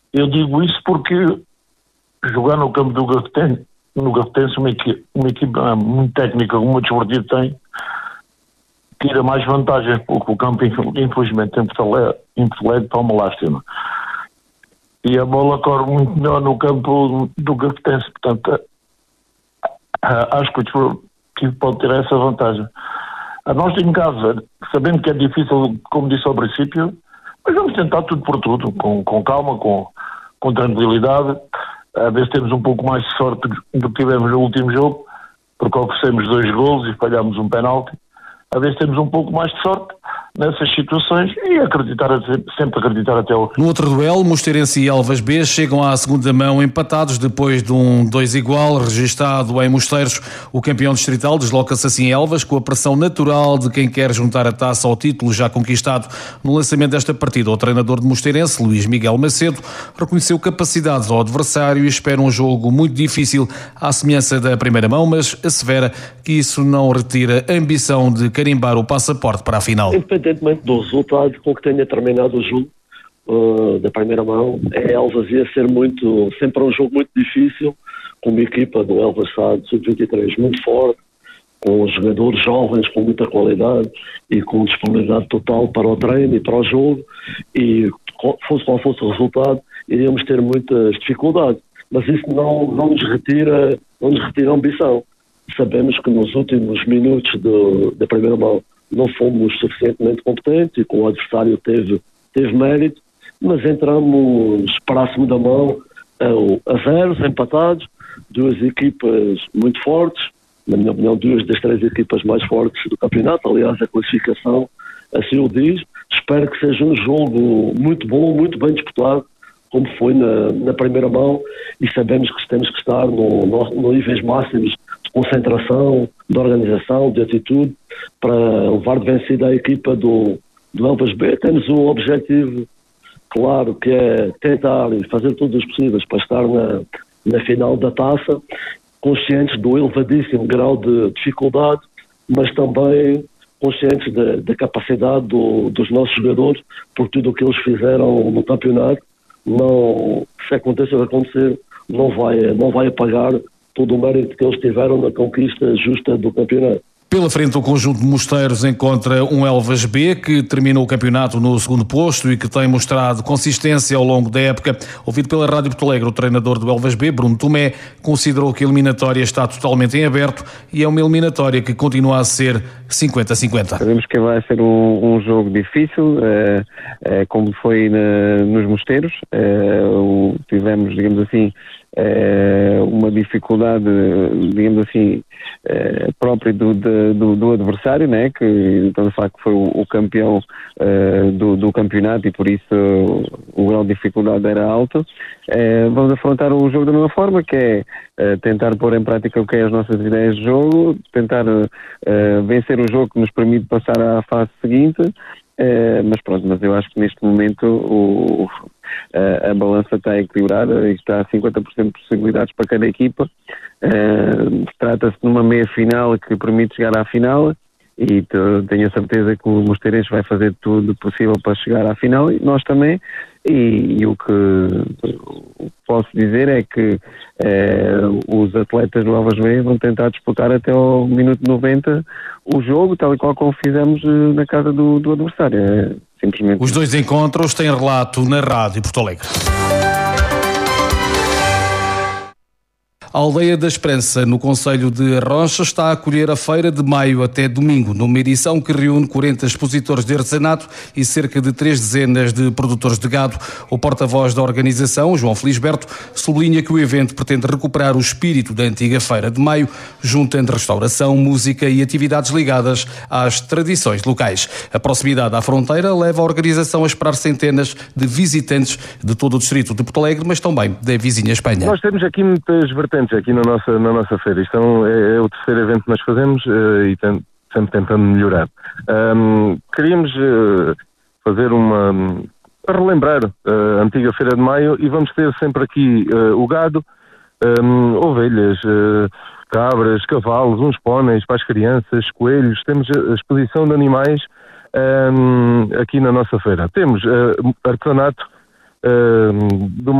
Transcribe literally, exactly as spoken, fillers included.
Eu digo isso porque jogar no campo do Gafetense, no Gafetense, uma equipa, uma equipa muito técnica, como o Desportivo tem, tira mais vantagens, porque o campo, infelizmente, em Porto Alegre está uma lástima. E a bola corre muito melhor no campo do Gafetense, portanto, acho que o Desportivo pode ter essa vantagem. A nós em casa, sabendo que é difícil, como disse ao princípio, mas vamos tentar tudo por tudo, com, com calma, com, com tranquilidade, a ver se temos um pouco mais de sorte do que tivemos no último jogo, porque oferecemos dois golos e falhámos um penalti, a ver se temos um pouco mais de sorte nessas situações e acreditar, sempre acreditar até o... No outro duelo, Mosteirense e Elvas B chegam à segunda mão empatados depois de um dois igual registado em Mosteiros. O campeão distrital desloca-se assim em Elvas com a pressão natural de quem quer juntar a taça ao título já conquistado. No lançamento desta partida, o treinador de Mosteirense, Luís Miguel Macedo, reconheceu capacidades ao adversário e espera um jogo muito difícil à semelhança da primeira mão, mas assevera que isso não retira a ambição de carimbar o passaporte para a final. Independentemente do resultado com que tenha terminado o jogo uh, da primeira mão, é Elvas ia ser muito, sempre um jogo muito difícil, com uma equipa do Elvas Sade sub vinte e três muito forte, com jogadores jovens com muita qualidade e com disponibilidade total para o treino e para o jogo, e fosse qual fosse o resultado, iríamos ter muitas dificuldades, mas isso não, não nos retira, não nos retira a ambição. Sabemos que nos últimos minutos do, da primeira mão não fomos suficientemente competentes e que o adversário teve, teve mérito, mas entramos para a segunda mão a, a zeros, empatados, duas equipas muito fortes, na minha opinião duas das três equipas mais fortes do campeonato, aliás a classificação assim o diz. Espero que seja um jogo muito bom, muito bem disputado, como foi na, na primeira mão, e sabemos que temos que estar no, no, no níveis máximos de concentração, de organização, de atitude, para levar de vencida a equipa do, do Elvas B. Temos um objetivo claro, que é tentar e fazer todos os possíveis para estar na, na final da taça, conscientes do elevadíssimo grau de dificuldade, mas também conscientes da, da capacidade do, dos nossos jogadores, por tudo o que eles fizeram no campeonato. Não, se aconteça de acontecer, não vai, não vai apagar todo o mérito que eles tiveram na conquista justa do campeonato. Pela frente, o conjunto de Mosteiros encontra um Elvas B que terminou o campeonato no segundo posto e que tem mostrado consistência ao longo da época. Ouvido pela Rádio Porto Alegre, o treinador do Elvas B, Bruno Tomé, considerou que a eliminatória está totalmente em aberto e é uma eliminatória que continua a ser cinquenta a cinquenta. Sabemos que vai ser um, um jogo difícil, é, é, como foi na, nos Mosteiros. É, o, tivemos, digamos assim, é, uma dificuldade, digamos assim, é, própria do, do, do adversário, né? Que estamos a falar que foi o, o campeão é, do, do campeonato e por isso o, o grau de dificuldade era alto. É, vamos afrontar o jogo da mesma forma, que é, é tentar pôr em prática o que é as nossas ideias de jogo, tentar é, vencer o jogo que nos permite passar à fase seguinte. É, mas pronto, mas eu acho que neste momento o, a, a balança está equilibrada e está a cinquenta por cento de possibilidades para cada equipa. É, trata-se de uma meia-final que permite chegar à final e tenho a certeza que o Mosteirense vai fazer tudo possível para chegar à final e nós também. E, e o que posso dizer é que é, os atletas do Elvas B vão tentar disputar até ao minuto noventa o jogo, tal e qual como fizemos na casa do, do adversário. É, simplesmente. Os dois encontros têm relato na Rádio Porto Alegre. A Aldeia da Esperança, no concelho de Arrocha, está a acolher a feira de maio até domingo, numa edição que reúne quarenta expositores de artesanato e cerca de três dezenas de produtores de gado. O porta-voz da organização, João Felisberto, sublinha que o evento pretende recuperar o espírito da antiga feira de maio, juntando restauração, música e atividades ligadas às tradições locais. A proximidade à fronteira leva a organização a esperar centenas de visitantes de todo o distrito de Porto Alegre, mas também da vizinha Espanha. Nós temos aqui muitas vertentes aqui na nossa, na nossa feira. Isto é, é o terceiro evento que nós fazemos uh, e tem, sempre tentando melhorar. Um, queríamos uh, fazer uma... para relembrar uh, a antiga Feira de Maio e vamos ter sempre aqui uh, o gado, um, ovelhas, uh, cabras, cavalos, uns póneis para as crianças, coelhos. Temos a exposição de animais um, aqui na nossa feira. Temos uh, artesanato uh, de uma